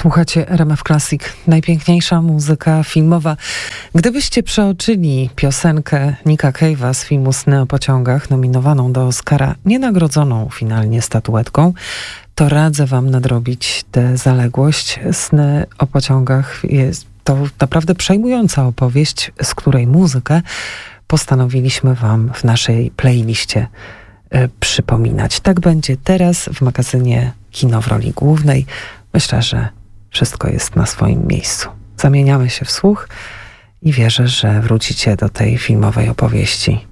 Słuchacie RMF Classic, najpiękniejsza muzyka filmowa. Gdybyście przeoczyli piosenkę Nicka Cave'a z filmu Sny o pociągach, nominowaną do Oscara, nienagrodzoną finalnie statuetką, to radzę wam nadrobić tę zaległość. Sny o pociągach jest to naprawdę przejmująca opowieść, z której muzykę postanowiliśmy wam w naszej playliście przypominać. Tak będzie teraz w magazynie Kino w roli głównej. Myślę, że wszystko jest na swoim miejscu. Zamieniamy się w słuch i wierzę, że wrócicie do tej filmowej opowieści